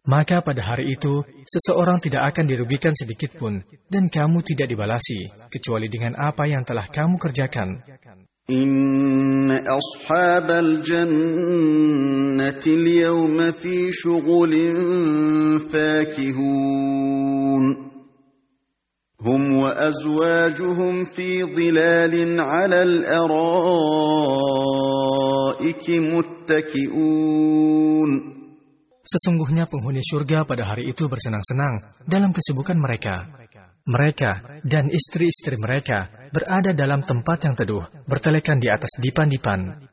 Maka pada hari itu, seseorang tidak akan dirugikan sedikitpun, dan kamu tidak dibalasi, kecuali dengan apa yang telah kamu kerjakan. Inna ashabal jannati al-yawma fi shughulin fakihun. Hum wa azwajuhum fi dhilalin 'ala al-ara'iki muttaki'un. Sesungguhnya penghuni surga pada hari itu bersenang-senang dalam kesibukan mereka. Mereka dan istri-istri mereka berada dalam tempat yang teduh, bertelekan di atas dipan-dipan.